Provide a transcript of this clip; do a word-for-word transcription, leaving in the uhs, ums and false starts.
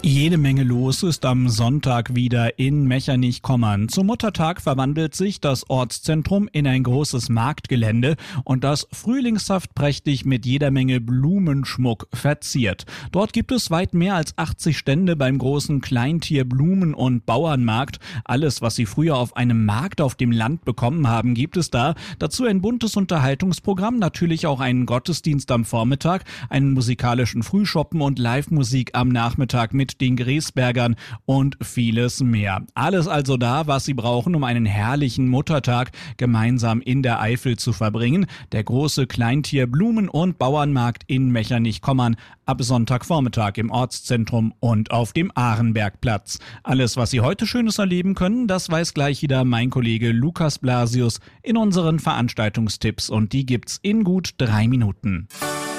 Jede Menge los ist am Sonntag wieder in Mechernich-Kommern. Zum Muttertag verwandelt sich das Ortszentrum in ein großes Marktgelände und das frühlingshaft prächtig mit jeder Menge Blumenschmuck verziert. Dort gibt es weit mehr als achtzig Stände beim großen Kleintier-, Blumen- und Bauernmarkt. Alles, was Sie früher auf einem Markt auf dem Land bekommen haben, gibt es da. Dazu ein buntes Unterhaltungsprogramm, natürlich auch einen Gottesdienst am Vormittag, einen musikalischen Frühschoppen und Live-Musik am Nachmittag mit den Griesbergern und vieles mehr. Alles also da, was Sie brauchen, um einen herrlichen Muttertag gemeinsam in der Eifel zu verbringen. Der große Kleintier-, Blumen- und Bauernmarkt in Mechernich-Kommern ab Sonntagvormittag im Ortszentrum und auf dem Ahrenbergplatz. Alles, was Sie heute Schönes erleben können, das weiß gleich wieder mein Kollege Lukas Blasius in unseren Veranstaltungstipps, und die gibt's in gut drei Minuten.